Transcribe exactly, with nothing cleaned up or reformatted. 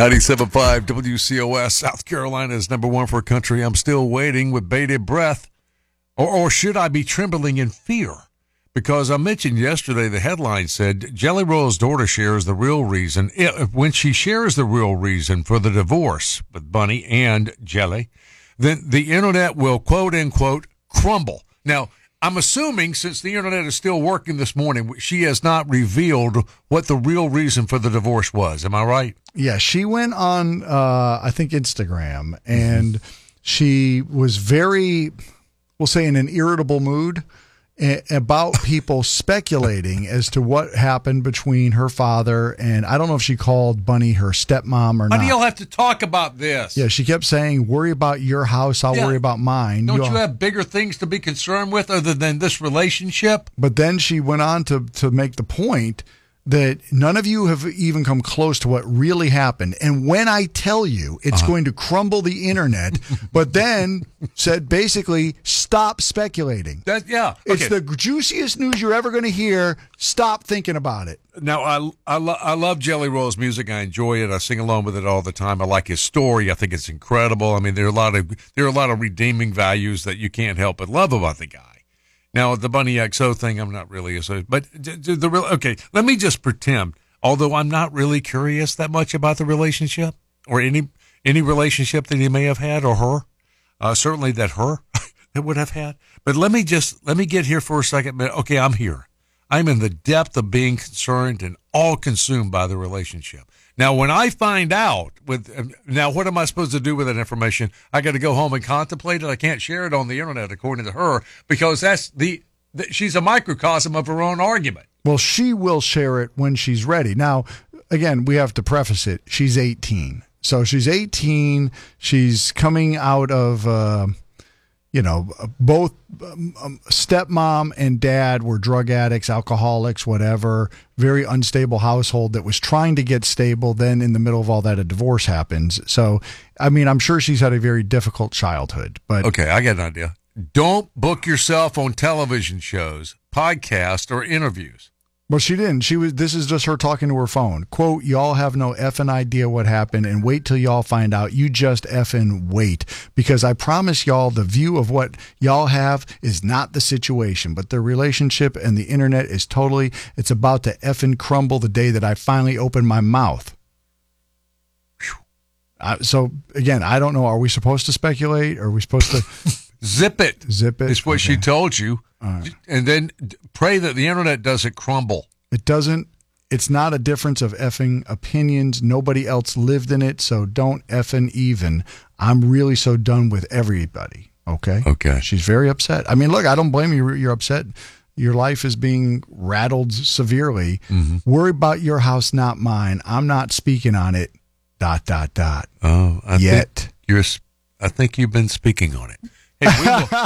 ninety-seven point five W C O S, South Carolina is number one for country. I'm still waiting with bated breath. Or, or should I be trembling in fear? Because I mentioned yesterday, the headline said, Jelly Roll's daughter shares the real reason. When she shares the real reason for the divorce with Bunny and Jelly, then the internet will, quote, unquote, crumble. Now, I'm assuming since the internet is still working this morning, she has not revealed what the real reason for the divorce was. Am I right? Yeah, she went on, uh, I think, Instagram, and mm-hmm. she was very, we'll say, in an irritable mood about people speculating as to what happened between her father and I don't know if she called Bunny her stepmom or Why not. do y'all have to talk about this? Yeah, she kept saying, worry about your house, I'll yeah. worry about mine. Don't You'll... you have bigger things to be concerned with other than this relationship? But then she went on to, to make the point that none of you have even come close to what really happened. And when I tell you, it's uh-huh. going to crumble the internet, but then said basically, stop speculating. That, yeah. Okay. It's the juiciest news you're ever going to hear. Stop thinking about it. Now, I, I, lo- I love Jelly Roll's music. I enjoy it. I sing along with it all the time. I like his story. I think it's incredible. I mean, there are a lot of, there are a lot of redeeming values that you can't help but love about the guy. Now, the Bunny X O thing, I'm not really associated, but the, the real, okay, let me just pretend, although I'm not really curious that much about the relationship or any, any relationship that he may have had or her, uh, certainly that her that would have had. But let me just, let me get here for a second. Okay, I'm here. I'm in the depth of being concerned and all consumed by the relationship. Now, when I find out, with now, what am I supposed to do with that information? I got to go home and contemplate it. I can't share it on the internet, according to her, because that's the, the she's a microcosm of her own argument. Well, she will share it when she's ready. Now, again, we have to preface it. She's eighteen, so she's eighteen. She's coming out of. Uh, You know, both um, stepmom and dad were drug addicts, alcoholics, whatever. Very unstable household that was trying to get stable. Then in the middle of all that, a divorce happens. So, I mean, I'm sure she's had a very difficult childhood. But okay, I get an idea. Don't book yourself on television shows, podcasts, or interviews. Well, she didn't. She was. This is just her talking to her phone. Quote, y'all have no effing idea what happened, and wait till y'all find out. You just effing wait. Because I promise y'all the view of what y'all have is not the situation, but the relationship and the internet is totally, it's about to effing crumble the day that I finally open my mouth. Uh, so, again, I don't know. Are we supposed to speculate? Are we supposed to... Zip it. Zip it. It's what okay. she told you. Right. And then pray that the internet doesn't crumble. It doesn't. It's not a difference of effing opinions. Nobody else lived in it, so don't effing even. I'm really so done with everybody. Okay? Okay. She's very upset. I mean, look, I don't blame you. You're upset. Your life is being rattled severely. Mm-hmm. Worry about your house, not mine. I'm not speaking on it. Dot, dot, dot. Oh, I Yet. Think you're, I think you've been speaking on it. Hey, we will,